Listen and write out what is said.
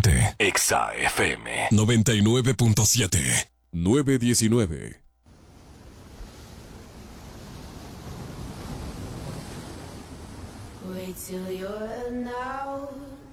presente. Exa FM 99.7 919. Wait till you're now